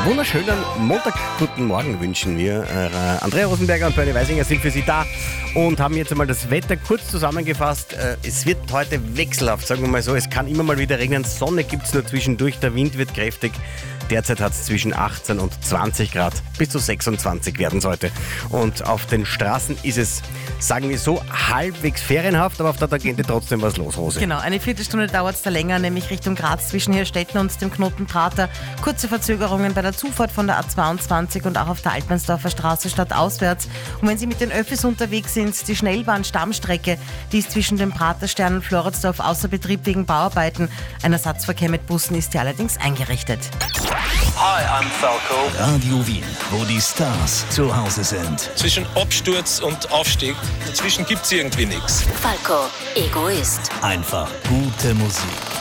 Wunderschönen Montag, guten Morgen wünschen wir. Andrea Rosenberger und Bernie Weisinger sind für Sie da und haben jetzt einmal das Wetter kurz zusammengefasst. Es wird heute wechselhaft, sagen wir mal so. Es kann immer mal wieder regnen, Sonne gibt es nur zwischendurch, der Wind wird kräftig. Derzeit hat es zwischen 18 und 20 Grad, bis zu 26 werden es heute. Und auf den Straßen ist es, sagen wir so, halbwegs ferienhaft, aber auf der Tangente trotzdem was los, Rose. Genau, eine Viertelstunde dauert es da länger, nämlich Richtung Graz zwischen Hirstetten und dem Knoten Prater. Kurze Verzögerungen bei der Zufahrt von der A22 und auch auf der Altmannsdorfer Straße stadtauswärts. Und wenn Sie mit den Öffis unterwegs sind, die Schnellbahn-Stammstrecke, die ist zwischen dem Praterstern und Floridsdorf außer Betrieb wegen Bauarbeiten. Ein Ersatzverkehr mit Bussen ist hier allerdings eingerichtet. Hi, I'm Falco. Radio Wien, wo die Stars zu Hause sind. Zwischen Absturz und Aufstieg, dazwischen gibt's irgendwie nichts. Falco, Egoist. Einfach gute Musik.